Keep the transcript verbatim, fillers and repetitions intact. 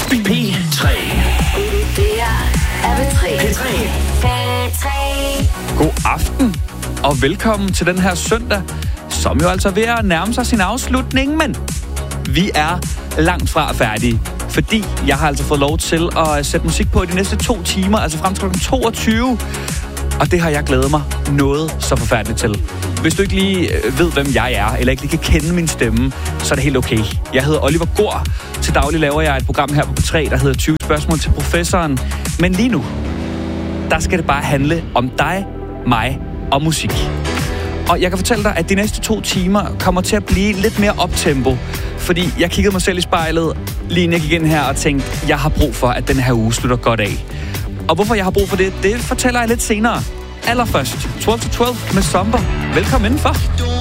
P tre. Det er P tre. P tre. P tre. God aften, og velkommen til den her søndag, som jo altså er ved at nærme sig sin afslutning, men vi er langt fra færdige, fordi jeg har altså fået lov til at sætte musik på i de næste to timer, altså frem til klokken toogtyve, og det har jeg glædet mig noget så forfærdeligt til. Hvis du ikke lige ved, hvem jeg er, eller ikke lige kan kende min stemme, så er det helt okay. Jeg hedder Oliver Gård. Til daglig laver jeg et program her på P tre, der hedder tyve spørgsmål til professoren. Men lige nu, der skal det bare handle om dig, mig og musik. Og jeg kan fortælle dig, at de næste to timer kommer til at blive lidt mere optempo. Fordi jeg kiggede mig selv i spejlet, lige inden jeg gik ind her og tænkte, jeg har brug for, at den her uge slutter godt af. Og hvorfor jeg har brug for det, det fortæller jeg lidt senere. Allerførst, tolv til tolv med Somber. Velkommen indenfor.